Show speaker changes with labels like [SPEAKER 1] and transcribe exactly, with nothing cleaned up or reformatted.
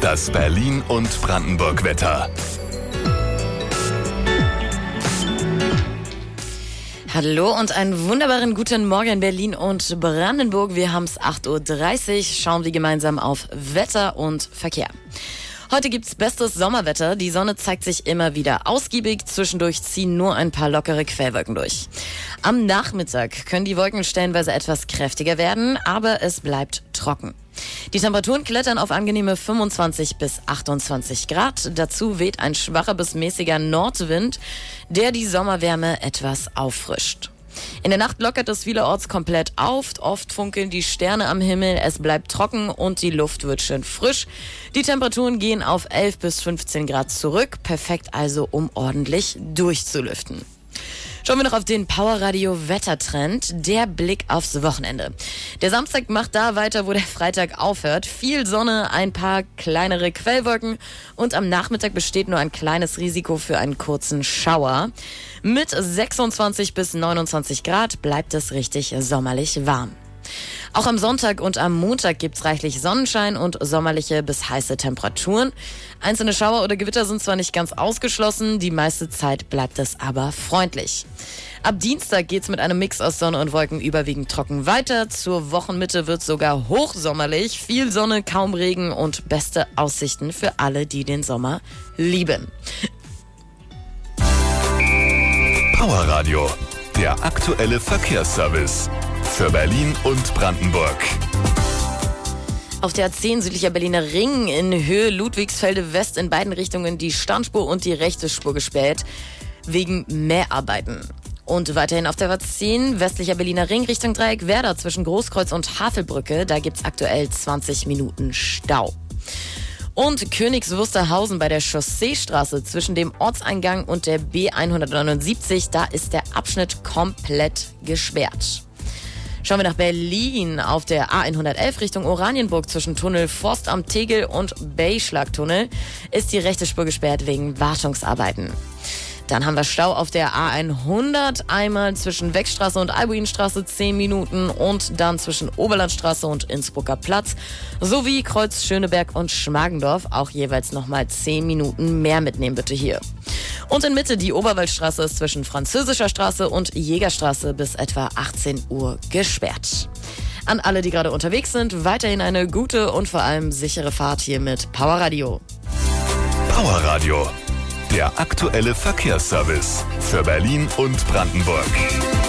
[SPEAKER 1] Das Berlin- und Brandenburg-Wetter.
[SPEAKER 2] Hallo und einen wunderbaren guten Morgen in Berlin und Brandenburg. Wir haben es acht Uhr dreißig, schauen wir gemeinsam auf Wetter und Verkehr. Heute gibt's bestes Sommerwetter. Die Sonne zeigt sich immer wieder ausgiebig. Zwischendurch ziehen nur ein paar lockere Quellwolken durch. Am Nachmittag können die Wolken stellenweise etwas kräftiger werden, aber es bleibt trocken. Die Temperaturen klettern auf angenehme fünfundzwanzig bis achtundzwanzig Grad. Dazu weht ein schwacher bis mäßiger Nordwind, der die Sommerwärme etwas auffrischt. In der Nacht lockert es vielerorts komplett auf. Oft funkeln die Sterne am Himmel. Es bleibt trocken und die Luft wird schön frisch. Die Temperaturen gehen auf elf bis fünfzehn Grad zurück. Perfekt also, um ordentlich durchzulüften. Schauen wir noch auf den Powerradio-Wettertrend. Der Blick aufs Wochenende. Der Samstag macht da weiter, wo der Freitag aufhört. Viel Sonne, ein paar kleinere Quellwolken und am Nachmittag besteht nur ein kleines Risiko für einen kurzen Schauer. Mit sechsundzwanzig bis neunundzwanzig Grad bleibt es richtig sommerlich warm. Auch am Sonntag und am Montag gibt's reichlich Sonnenschein und sommerliche bis heiße Temperaturen. Einzelne Schauer oder Gewitter sind zwar nicht ganz ausgeschlossen, die meiste Zeit bleibt es aber freundlich. Ab Dienstag geht's mit einem Mix aus Sonne und Wolken überwiegend trocken weiter. Zur Wochenmitte wird's sogar hochsommerlich, viel Sonne, kaum Regen und beste Aussichten für alle, die den Sommer lieben.
[SPEAKER 1] Powerradio, der aktuelle Verkehrsservice für Berlin und Brandenburg.
[SPEAKER 2] Auf der A zehn südlicher Berliner Ring in Höhe Ludwigsfelde West in beiden Richtungen die Standspur und die rechte Spur gesperrt wegen Mäharbeiten. Und weiterhin auf der A zehn westlicher Berliner Ring Richtung Dreieck Werder zwischen Großkreuz und Havelbrücke. Da gibt's aktuell zwanzig Minuten Stau. Und Königs Wusterhausen bei der Chausseestraße zwischen dem Ortseingang und der B hundertneunundsiebzig, da ist der Abschnitt komplett gesperrt. Schauen wir nach Berlin. Auf der A hundertelf Richtung Oranienburg zwischen Tunnel Forstamt Tegel und Beischlagtunnel ist die rechte Spur gesperrt wegen Wartungsarbeiten. Dann haben wir Stau auf der A hundert, einmal zwischen Weckstraße und Albuinstraße zehn Minuten und dann zwischen Oberlandstraße und Innsbrucker Platz sowie Kreuz Schöneberg und Schmargendorf auch jeweils nochmal zehn Minuten mehr mitnehmen bitte hier. Und in Mitte die Oberwaldstraße ist zwischen Französischer Straße und Jägerstraße bis etwa achtzehn Uhr gesperrt. An alle, die gerade unterwegs sind, weiterhin eine gute und vor allem sichere Fahrt hier mit Powerradio.
[SPEAKER 1] Powerradio, der aktuelle Verkehrsservice für Berlin und Brandenburg.